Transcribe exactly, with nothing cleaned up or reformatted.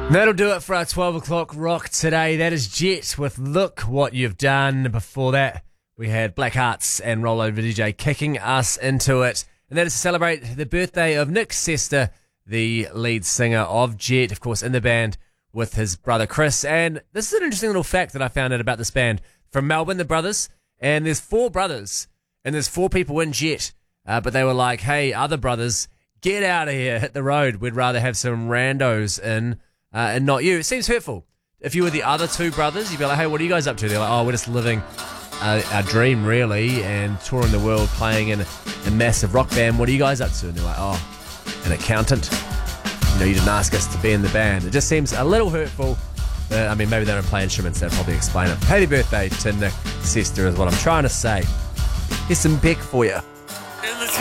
That'll do it for our twelve o'clock rock today. That is Jet with Look What You've Done. Before that, we had Black Hearts and Rollover D J kicking us into it. And that is to celebrate the birthday of Nick Sester, the lead singer of Jet, of course, in the band with his brother Chris. And this is an interesting little fact that I found out about this band. From Melbourne, the brothers, and there's four brothers, and there's four people in Jet. Uh, but they were like, hey, other brothers, get out of here, hit the road. We'd rather have some randos in. Uh, and not you. It seems hurtful. If you were the other two brothers, you'd be like, hey, what are you guys up to? They're like, oh, we're just living uh, our dream, really, and touring the world, playing in a, a massive rock band. What are you guys up to? And they're like, oh, an accountant. You know, you didn't ask us to be in the band. It just seems a little hurtful. Uh, I mean, maybe they don't play instruments. That'll probably explain it. Happy birthday to Nick Sester is what I'm trying to say. Here's some Beck for you.